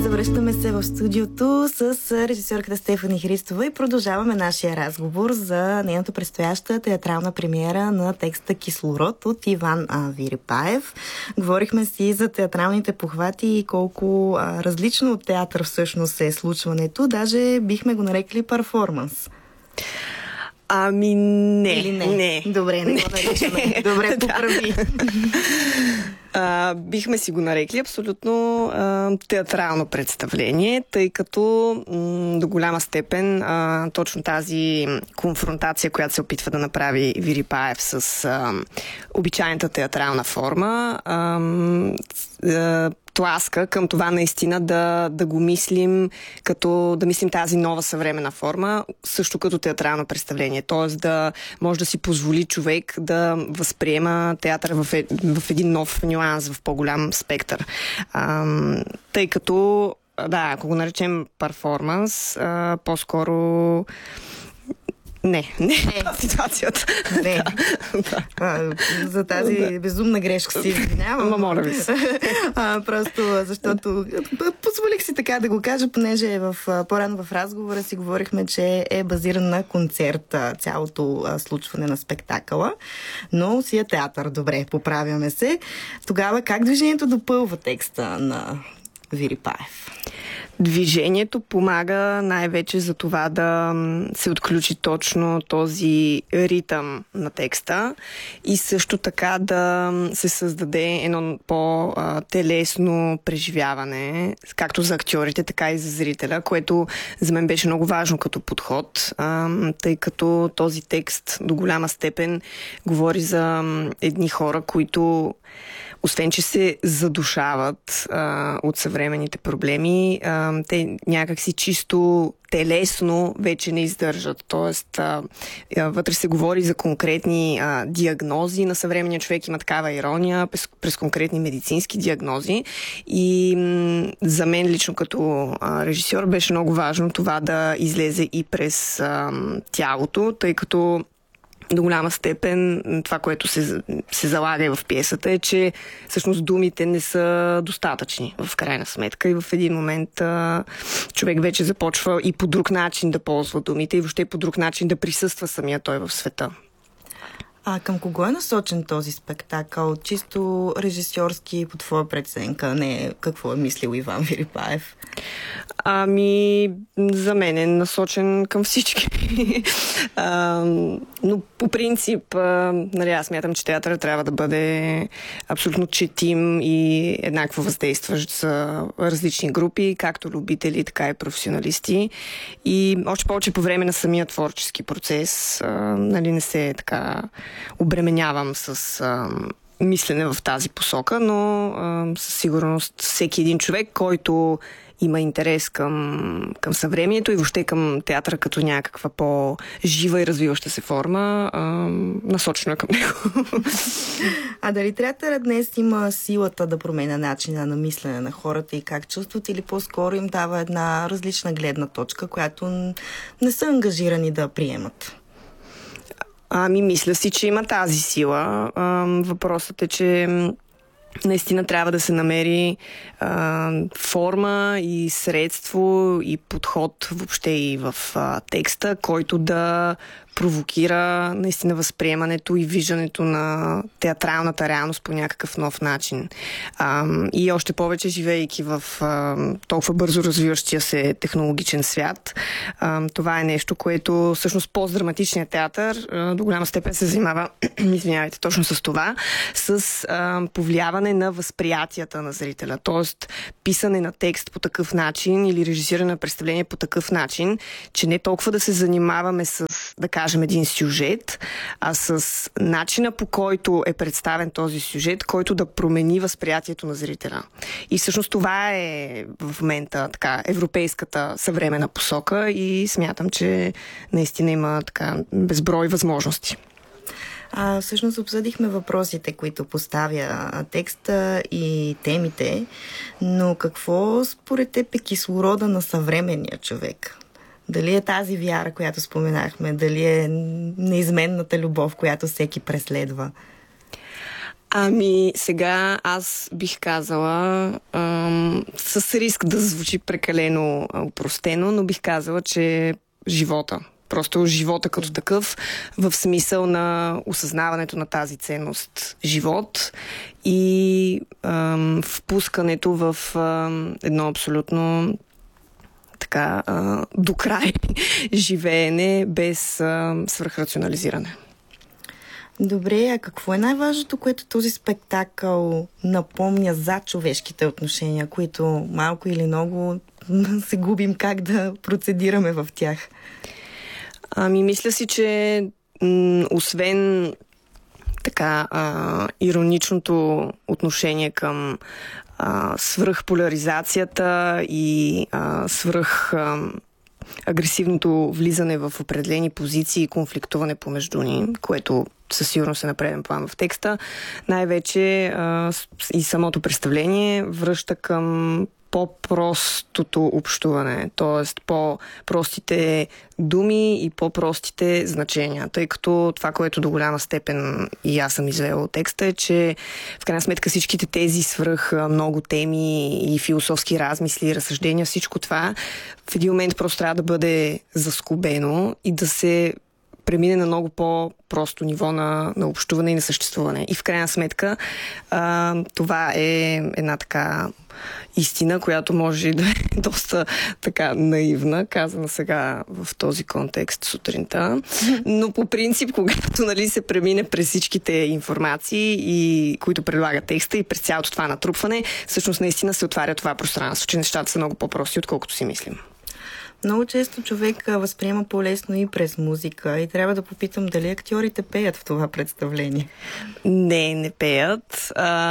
Завръщаме се в студиото с режисьорката Стефани Христова и продължаваме нашия разговор за нейната предстояща театрална премиера на текста "Кислород" от Иван Вирипаев. Говорихме си за театралните похвати и колко различно от театър всъщност е случването. Даже бихме го нарекли перформанс. Ами не. Или не? Добре, не го наричаме. Добре, поправи. Бихме си го нарекли абсолютно театрално представление, тъй като до голяма степен точно тази конфронтация, която се опитва да направи Вирипаев с обичайната театрална форма, тласка към това наистина да го мислим, като да мислим тази нова съвременна форма, също като театрално представление. Тоест да може да си позволи човек да възприема театър в един нов нюанс, в по-голям спектър. Тъй като, ако го наречем перформанс, по-скоро не ситуацията. Не. За тази безумна грешка си извинявам. Моля ви се. Просто защото позволих си така да го кажа, понеже по-рано в разговора си говорихме, че е базиран на концерт цялото случване на спектакъла, но си е театър. Добре, поправяме се. Тогава как движението допълва текста на Вирипаев? Движението помага най-вече за това да се отключи точно този ритъм на текста и също така да се създаде едно по-телесно преживяване, както за актьорите, така и за зрителя, което за мен беше много важно като подход, тъй като този текст до голяма степен говори за едни хора, които освен, че се задушават от съвременните проблеми, те някакси чисто телесно вече не издържат. Тоест, вътре се говори за конкретни диагнози на съвременния човек. Има такава ирония през конкретни медицински диагнози. И за мен лично като режисьор беше много важно това да излезе и през тялото, тъй като до голяма степен това, което се залага и в пиесата е, че всъщност думите не са достатъчни в крайна сметка и в един момент човек вече започва и по друг начин да ползва думите и въобще по друг начин да присъства самия той в света. Към кого е насочен този спектакъл? Чисто режисьорски по твоя преценка, не какво е мислил Иван Вирипаев? За мен е насочен към всички. Но по принцип, аз смятам, че театърът трябва да бъде абсолютно четим и еднакво въздействащ за различни групи, както любители, така и професионалисти. И още повече по време на самия творчески процес, не се така обременявам с мислене в тази посока, но със сигурност всеки един човек, който има интерес към съвремието и въобще към театъра като някаква по-жива и развиваща се форма, насочено е към него. А дали театърът днес има силата да променя начина на мислене на хората и как чувстват, или по-скоро им дава една различна гледна точка, която не са ангажирани да приемат? Мисля си, че има тази сила. Въпросът е, че наистина трябва да се намери форма и средство и подход въобще и в текста, който да провокира наистина възприемането и виждането на театралната реалност по някакъв нов начин. И още повече, живеейки в толкова бързо развиващия се технологичен свят, това е нещо, което всъщност постдраматичният театър до голяма степен се занимава, извинявайте, точно с това, с повлияване на възприятията на зрителя. Тоест, писане на текст по такъв начин или режисиране на представление по такъв начин, че не толкова да се занимаваме с, да кажем, един сюжет, а с начина, по който е представен този сюжет, който да промени възприятието на зрителя. И всъщност това е в момента така европейската съвременна посока и смятам, че наистина има така безброй възможности. Всъщност обсъдихме въпросите, които поставя текста и темите, но какво според теб е кислорода на съвременния човек? Дали е тази вяра, която споменахме? Дали е неизменната любов, която всеки преследва? Ами, сега аз бих казала, с риск да звучи прекалено опростено, но бих казала, че живота. Просто живота като такъв, в смисъл на осъзнаването на тази ценност живот и впускането в едно абсолютно така до край живеене без свръхрационализиране. Добре, а какво е най-важното, което този спектакъл напомня за човешките отношения, които малко или много се губим как да процедираме в тях? Ами, мисля си, че освен така ироничното отношение към свръхполяризацията и агресивното влизане в определени позиции и конфликтуване помежду ни, което със сигурност е на преден план в текста, най-вече и самото представление връща към по-простото общуване, т.е. по-простите думи и по-простите значения, тъй като това, което до голяма степен и аз съм извела от текста, е, че в крайна сметка всичките тези свръх много теми и философски размисли и разсъждения, всичко това в един момент просто трябва да бъде заскобено и да се премине на много по-просто ниво на общуване и на съществуване. И в крайна сметка това е една така истина, която може да е доста така наивна, казана сега в този контекст сутринта. Но по принцип, когато се премине през всичките информации, и които предлага текста и през цялото това натрупване, всъщност наистина се отваря това пространство, че нещата са много по-прости, отколкото си мислим. Много често човек възприема по-лесно и през музика и трябва да попитам дали актьорите пеят в това представление. Не пеят.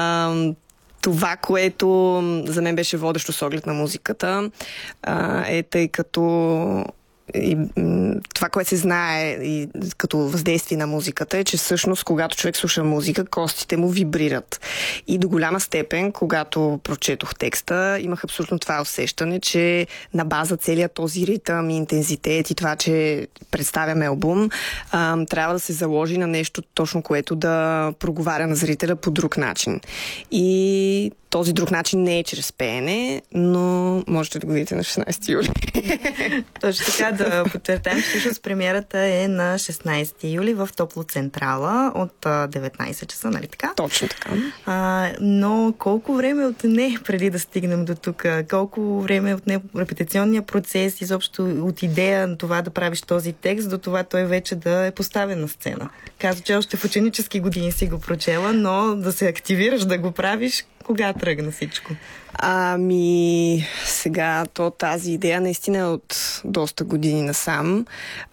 Това, което за мен беше водещо с оглед на музиката, е тъй като и това, което се знае и като въздействие на музиката, е, че всъщност, когато човек слуша музика, костите му вибрират. И до голяма степен, когато прочетох текста, имах абсолютно това усещане, че на база целият този ритъм и интензитет и това, че представяме албум, трябва да се заложи на нещо точно, което да проговаря на зрителя по друг начин. И този друг начин не е чрез пеене, но можете да го видите на 16 юли. Точно така, да подчертаем, че всъщност премиерата е на 16 юли в Топло Централа от 19 часа, нали така? Точно така. Но колко време отне преди да стигнем до тук? Колко време отне репетиционния процес, изобщо от идея на това да правиш този текст, до това той вече да е поставен на сцена? Казва, че още в ученически години си го прочела, но да се активираш да го правиш, кога тръгна всичко? Ами, сега тази идея наистина е от доста години насам.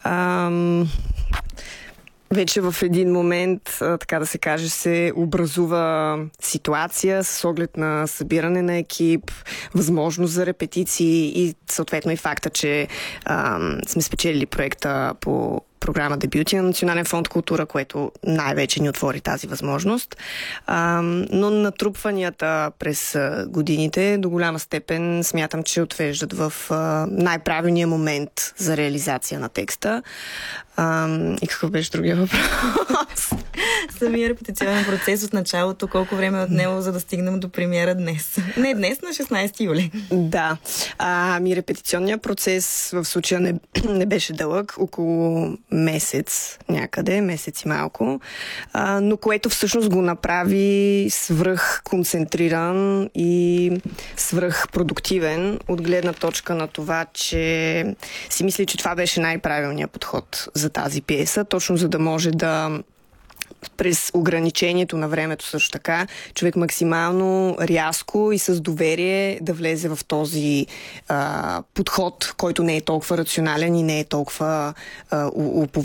Вече в един момент, така да се каже, се образува ситуация с оглед на събиране на екип, възможност за репетиции и съответно и факта, че сме спечелили проекта по програма Дебюти на Национален фонд култура, което най-вече ни отвори тази възможност. Но натрупванията през годините до голяма степен смятам, че отвеждат в най-правилния момент за реализация на текста. И какъв беше другия въпрос? Самия репетиционен процес от началото, колко време е отнело, за да стигнем до премиера днес? Не днес, на 16 юли. Да. Репетиционният процес в случая не беше дълъг, около месец някъде, месец и малко, но което всъщност го направи свръхконцентриран и свръхпродуктивен от гледна точка на това, че си мисля, че това беше най-правилният подход за тази пиеса, точно за да може да през ограничението на времето също така, човек максимално рязко и с доверие да влезе в този подход, който не е толкова рационален и не е толкова